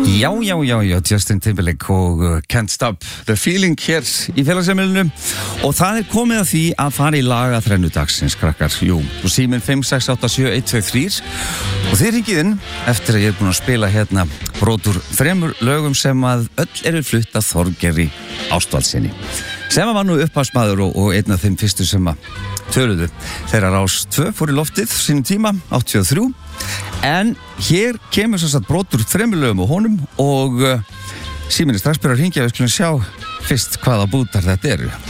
Já, Justin Timberlake og Can't Stop the Feeling hér í félagsheimilinu og það komið að því að fara í lagaþrennu dagsins, krakkar. Jú, og síminn 5687123 og þið hringið inn eftir að ég búin að spila hérna brot úr 3 lögum sem að öll eru flutt af Þorgeiri Ástvaldssyni sem var nú upphafsmaður og einn af þeim fyrstu sem að töluðu þegar Rás 2 fór í loftið sínum tíma, 83. En hér kemur svo satt brot úr 3 lögum og honum og síminn strax byrjar að hringja, við skulum sjá fyrst hvaða bútar þetta eru.